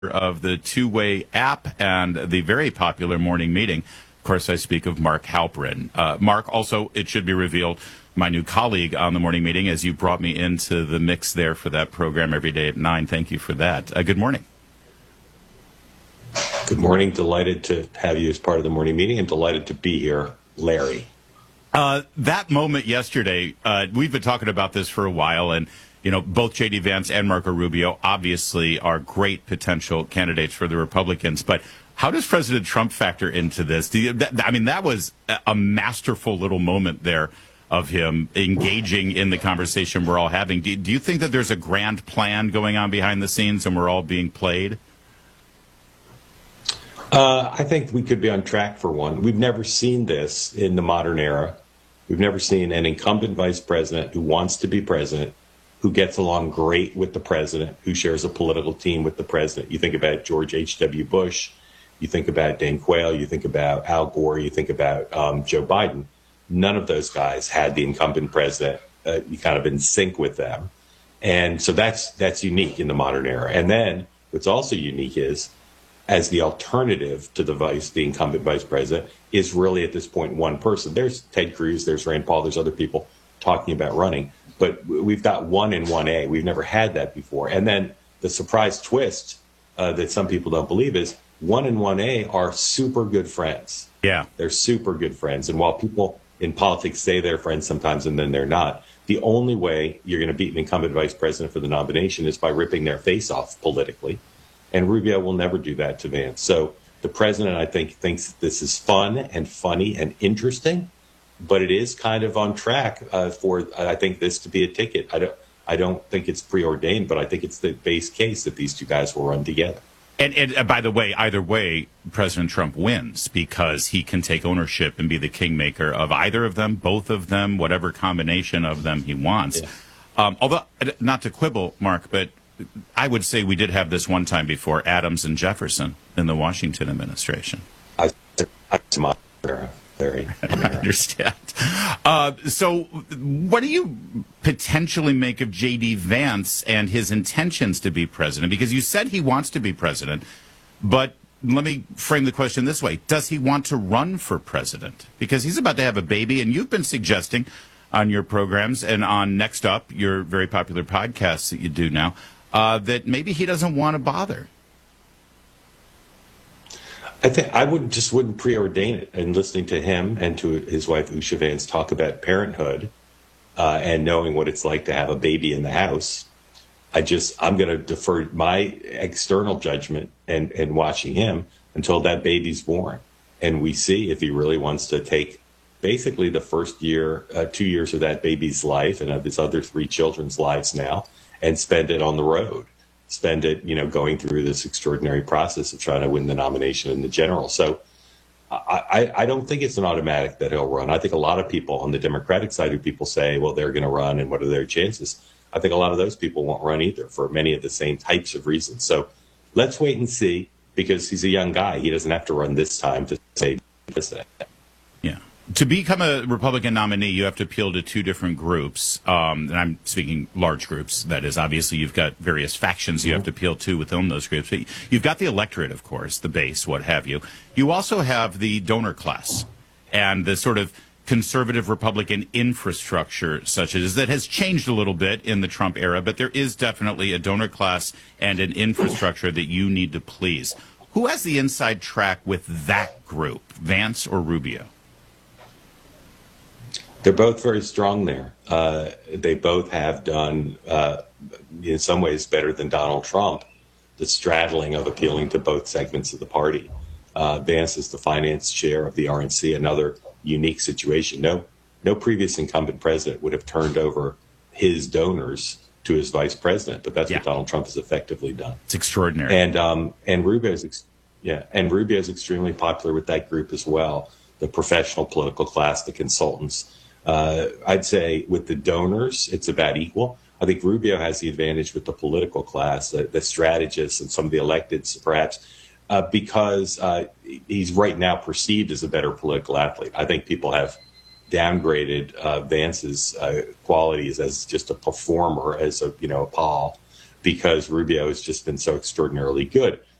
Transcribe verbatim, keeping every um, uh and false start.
of the two-way app and the very popular morning meeting. Of course, I speak of Mark Halperin. Uh, Mark, also, it should be revealed, my new colleague on the morning meeting, as you brought me into the mix there for that program every day at nine. Thank you for that. Uh, good morning. Good morning. Delighted to have you as part of the morning meeting and delighted to be here, Larry. Uh, that moment yesterday, uh, we've been talking about this for a while, and you know, both J D. Vance and Marco Rubio obviously are great potential candidates for the Republicans. But how does President Trump factor into this? Do you, that, I mean, that was a masterful little moment there of him engaging in the conversation we're all having. Do, do you think that there's a grand plan going on behind the scenes and we're all being played? Uh, I think we could be on track for one. We've never seen this in the modern era. We've never seen an incumbent vice president who wants to be president, who gets along great with the president, who shares a political team with the president. You think about George H W. Bush, you think about Dan Quayle, you think about Al Gore, you think about um, Joe Biden. None of those guys had the incumbent president uh, kind of in sync with them. And so that's that's unique in the modern era. And then what's also unique is, as the alternative to the vice, the incumbent vice president, is really at this point one person. There's Ted Cruz, there's Rand Paul, there's other people talking about running. But we've got one in one A. We've never had that before. And then the surprise twist uh, that some people don't believe is one in one A are super good friends. Yeah. They're super good friends. And while people in politics say they're friends sometimes and then they're not, the only way you're going to beat an incumbent vice president for the nomination is by ripping their face off politically. And Rubio will never do that to Vance. So the president, I think, thinks this is fun and funny and interesting. But it is kind of on track uh, for, I think, this to be a ticket. I don't, I don't think it's preordained, but I think it's the base case that these two guys will run together. And, and uh, by the way, either way, President Trump wins because he can take ownership and be the kingmaker of either of them, both of them, whatever combination of them he wants. Yeah. Um, although, not to quibble, Mark, but I would say we did have this one time before, Adams and Jefferson in the Washington administration. I, I, I Larry. I understand. Uh, so what do you potentially make of J D. Vance and his intentions to be president? Because you said he wants to be president, but let me frame the question this way. Does he want to run for president? Because he's about to have a baby, and you've been suggesting on your programs and on Next Up, your very popular podcasts that you do now, uh, that maybe he doesn't want to bother. I think I would just wouldn't preordain it. And listening to him and to his wife Usha Vance talk about parenthood uh, and knowing what it's like to have a baby in the house, I just I'm going to defer my external judgment and and watching him until that baby's born, and we see if he really wants to take basically the first year, uh, two years of that baby's life and of his other three children's lives now, and spend it on the road. Spend it, you know, going through this extraordinary process of trying to win the nomination in the general. So I, I, I don't think it's an automatic that he'll run. I think a lot of people on the Democratic side, who people say, well, they're going to run and what are their chances? I think a lot of those people won't run either for many of the same types of reasons. So let's wait and see, because he's a young guy. He doesn't have to run this time to say this. Yeah. To become a Republican nominee, you have to appeal to two different groups, um, and I'm speaking large groups. That is, obviously, you've got various factions you have to appeal to within those groups. But you've got the electorate, of course, the base, what have you. You also have the donor class and the sort of conservative Republican infrastructure, such as that has changed a little bit in the Trump era, but there is definitely a donor class and an infrastructure that you need to please. Who has the inside track with that group, Vance or Rubio? They're both very strong there. Uh, they both have done, uh, in some ways, better than Donald Trump, the straddling of appealing to both segments of the party. Uh, Vance is the finance chair of the R N C, another unique situation. No, no previous incumbent president would have turned over his donors to his vice president, but that's yeah. what Donald Trump has effectively done. It's extraordinary. And um, and Rubio's, ex- yeah, and Rubio's extremely popular with that group as well. The professional political class, the consultants. Uh, I'd say with the donors, it's about equal. I think Rubio has the advantage with the political class, the, the strategists and some of the electeds, perhaps, uh, because uh, he's right now perceived as a better political athlete. I think people have downgraded uh, Vance's uh, qualities as just a performer, as a, you know, a Paul. because Rubio has just been so extraordinarily good.